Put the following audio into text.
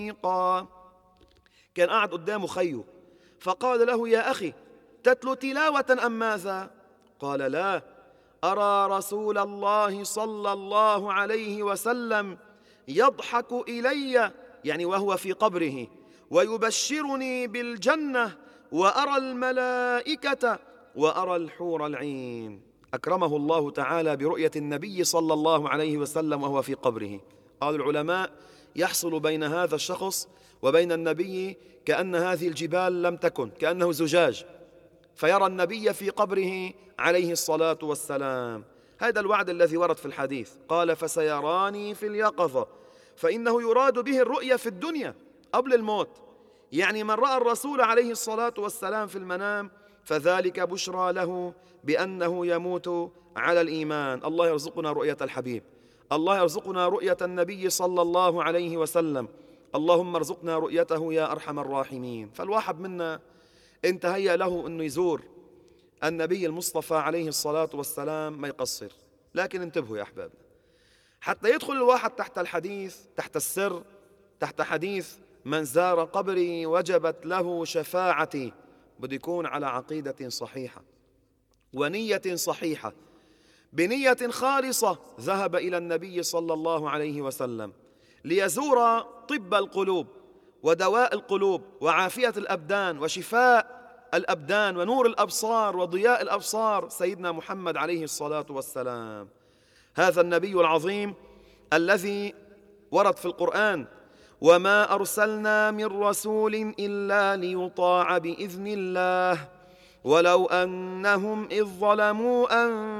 كان قاعد قدامه خيه فقال له: يا أخي، تتلو تلاوة أم ماذا؟ قال: لا، أرى رسول الله صلى الله عليه وسلم يضحك إلي، يعني وهو في قبره، ويبشرني بالجنة، وأرى الملائكة، وأرى الحور العين. أكرمه الله تعالى برؤية النبي صلى الله عليه وسلم وهو في قبره. قال العلماء: يحصل بين هذا الشخص وبين النبي كأن هذه الجبال لم تكن، كأنه زجاج، فيرى النبي في قبره عليه الصلاة والسلام. هذا الوعد الذي ورد في الحديث. قال: فسيراني في اليقظة، فإنه يراد به الرؤية في الدنيا قبل الموت، يعني من رأى الرسول عليه الصلاة والسلام في المنام فذلك بشرى له بأنه يموت على الإيمان. الله يرزقنا رؤية الحبيب، الله يرزقنا رؤية النبي صلى الله عليه وسلم، اللهم ارزقنا رؤيته يا أرحم الراحمين. فالواحد منا إن تهيأ له أنه يزور النبي المصطفى عليه الصلاة والسلام ما يقصر. لكن انتبهوا يا أحباب، حتى يدخل الواحد تحت الحديث، تحت السر، تحت حديث من زار قبري وجبت له شفاعتي، بده يكون على عقيدة صحيحة ونية صحيحة، بنية خالصة. ذهب إلى النبي صلى الله عليه وسلم ليزور طب القلوب ودواء القلوب وعافية الأبدان وشفاء الأبدان ونور الأبصار وضياء الأبصار، سيدنا محمد عليه الصلاة والسلام. هذا النبي العظيم الذي ورد في القرآن: وما أرسلنا من رسول إلا ليطاع بإذن الله ولو أنهم إذ ظلموا